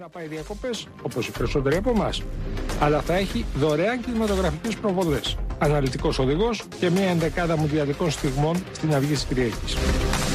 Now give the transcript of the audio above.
να πάει διακοπές, όπως οι περισσότεροι από εμάς, αλλά θα έχει δωρεάν κινηματογραφικές προβολές, αναλυτικός οδηγός και μια ενδεκάδα μουντιαλικών στιγμών στην αυγή της Κυριακής.